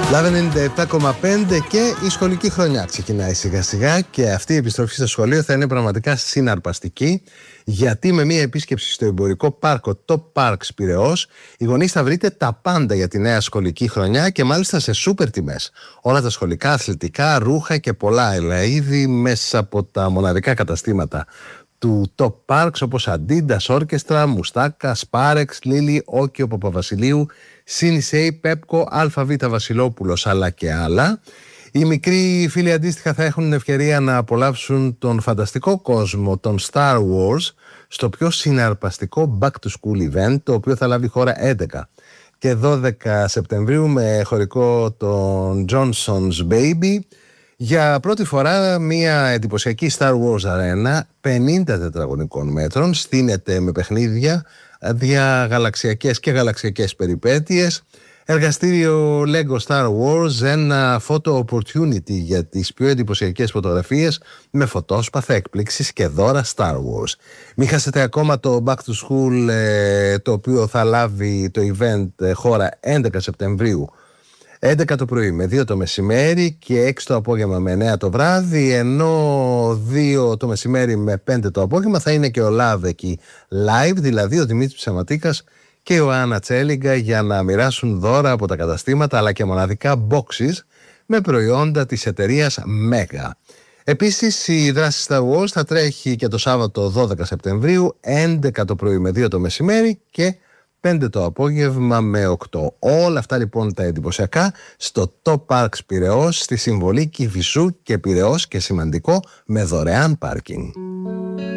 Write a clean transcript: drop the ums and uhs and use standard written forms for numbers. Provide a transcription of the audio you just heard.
Λάβε 97,5 και η σχολική χρονιά ξεκινάει σιγά σιγά και αυτή η επιστροφή στο σχολείο θα είναι πραγματικά συναρπαστική, γιατί με μια επίσκεψη στο εμπορικό πάρκο Top Parks Πειραιώς οι γονείς θα βρείτε τα πάντα για τη νέα σχολική χρονιά και μάλιστα σε σούπερ τιμές. Όλα τα σχολικά, αθλητικά, ρούχα και πολλά άλλα είδη μέσα από τα μοναδικά καταστήματα του Top Parks, όπως Adidas, Orchestra, Μουστάκα, Sparex, Lily, Όκιο Παπαβασιλείου, Sinisei, Pepco, ΑΒ Βασιλόπουλος, αλλά και άλλα. Οι μικροί φίλοι αντίστοιχα θα έχουν την ευκαιρία να απολαύσουν τον φανταστικό κόσμο των Star Wars στο πιο συναρπαστικό Back to School event, το οποίο θα λάβει χώρα 11 και 12 Σεπτεμβρίου με χωρικό τον Johnson's Baby. Για πρώτη φορά μια εντυπωσιακή Star Wars Arena 50 τετραγωνικών μέτρων στείνεται με παιχνίδια, διαγαλαξιακές και γαλαξιακές περιπέτειες, εργαστήριο Lego Star Wars, ένα photo opportunity για τις πιο εντυπωσιακές φωτογραφίες με φωτόσπαθα, εκπλήξεις και δώρα Star Wars. Μην χάσετε ακόμα το Back to School, το οποίο θα λάβει το event χώρα 11 Σεπτεμβρίου 11 το πρωί με 2 το μεσημέρι και 6 το απόγευμα με 9 το βράδυ, ενώ 2 το μεσημέρι με 5 το απόγευμα θα είναι και ο Λαβ εκεί live, δηλαδή ο Δημήτρης Ψαματίκας και ο Άννα Τσέλιγκα, για να μοιράσουν δώρα από τα καταστήματα αλλά και μοναδικά boxes με προϊόντα της εταιρείας Mega. Επίσης η δράση Star Wars θα τρέχει και το Σάββατο 12 Σεπτεμβρίου 11 το πρωί με 2 το μεσημέρι και 5 το απόγευμα με 8. Όλα αυτά λοιπόν τα εντυπωσιακά στο Top Parks Πειραιώς, στη συμβολή Κηφισού και Πειραιώς, και σημαντικό, με δωρεάν πάρκινγκ.